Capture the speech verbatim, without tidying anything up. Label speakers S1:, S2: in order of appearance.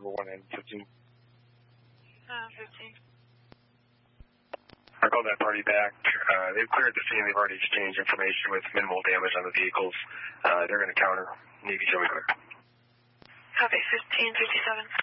S1: River one and fifteen.
S2: Uh, fifteen.
S1: I called that party back. Uh, they've cleared the scene. They've already exchanged information with minimal damage on the vehicles. Uh, they're going to counter. You can show me clear.
S2: Copy, fifteen fifty-seven.